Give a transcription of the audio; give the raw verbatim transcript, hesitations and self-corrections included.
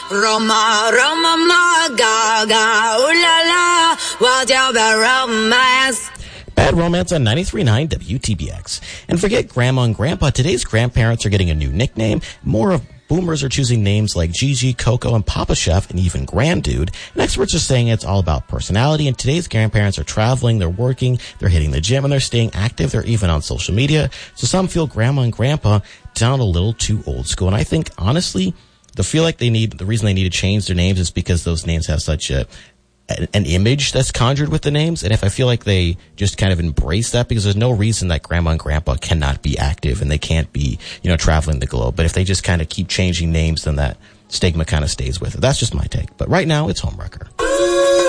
Roma, Roma, ma, gaga, ooh la la, what's your bad romance? Bad Romance on ninety-three point nine W T B X. And forget Grandma and Grandpa, today's grandparents are getting a new nickname. More of boomers are choosing names like Gigi, Coco, and Papa Chef, and even Grandude. And experts are saying it's all about personality, and today's grandparents are traveling, they're working, they're hitting the gym, and they're staying active. They're even on social media. So some feel Grandma and Grandpa sound a little too old school. And I think, honestly, they feel like they need, the reason they need to change their names is because those names have such a an image that's conjured with the names. And if I feel like they just kind of embrace that, because there's no reason that Grandma and Grandpa cannot be active and they can't be, you know, traveling the globe. But if they just kind of keep changing names, then that stigma kind of stays with it. That's just my take. But right now, it's Homewrecker.